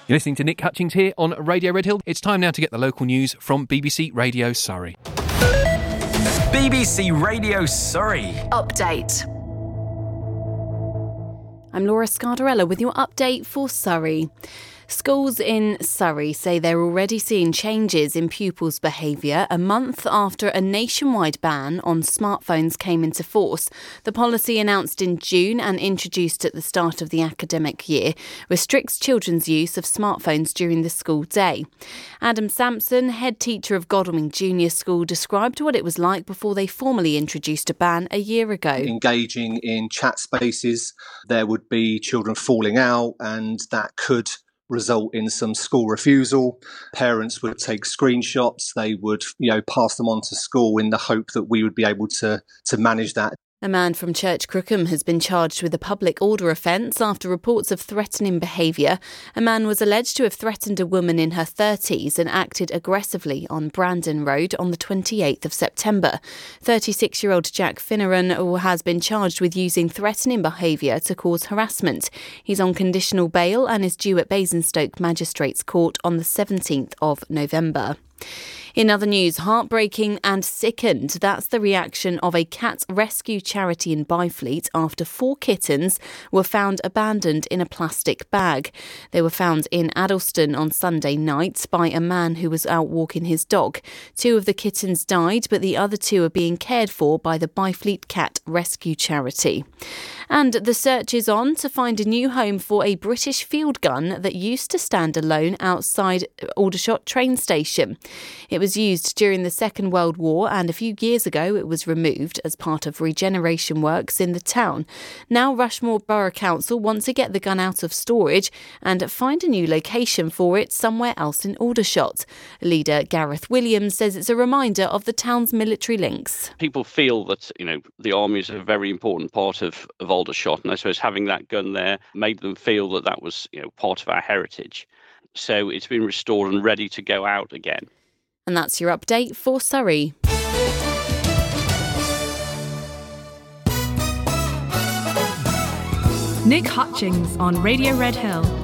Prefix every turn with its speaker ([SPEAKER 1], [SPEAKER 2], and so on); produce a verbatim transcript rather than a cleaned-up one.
[SPEAKER 1] You're listening to Nick Hutchings here on Radio Red Hill. It's time now to get the local news from B B C Radio Surrey.
[SPEAKER 2] B B C Radio Surrey.
[SPEAKER 3] Update. I'm Laura Scardarella with your update for Surrey. Schools in Surrey say they're already seeing changes in pupils' behaviour a month after a nationwide ban on smartphones came into force. The policy, announced in June and introduced at the start of the academic year, restricts children's use of smartphones during the school day. Adam Sampson, head teacher of Godalming Junior School, described what it was like before they formally introduced a ban a year ago.
[SPEAKER 4] Engaging in chat spaces, there would be children falling out, and that could result in some school refusal. Parents would take screenshots. They would, you know, pass them on to school in the hope that we would be able to, to manage that.
[SPEAKER 3] A man from Church Crookham has been charged with a public order offence after reports of threatening behaviour. A man was alleged to have threatened a woman in her thirties and acted aggressively on Brandon Road on the twenty-eighth of September. thirty-six-year-old Jack Finneran has been charged with using threatening behaviour to cause harassment. He's on conditional bail and is due at Basingstoke Magistrates Court on the seventeenth of November. In other news, heartbreaking and sickened. That's the reaction of a cat rescue charity in Byfleet after four kittens were found abandoned in a plastic bag. They were found in Addlestone on Sunday night by a man who was out walking his dog. Two of the kittens died, but the other two are being cared for by the Byfleet Cat Rescue Charity. And the search is on to find a new home for a British field gun that used to stand alone outside Aldershot train station. It was used during the Second World War, and a few years ago it was removed as part of regeneration works in the town. Now Rushmore Borough Council want to get the gun out of storage and find a new location for it somewhere else in Aldershot. Leader Gareth Williams says it's a reminder of the town's military links.
[SPEAKER 5] People feel that, you know, the army is a very important part of, of Aldershot, and I suppose having that gun there made them feel that that was, you know, part of our heritage. So it's been restored and ready to go out again.
[SPEAKER 3] And that's your update for Surrey.
[SPEAKER 6] Nick Hutchings on Radio Red Hill.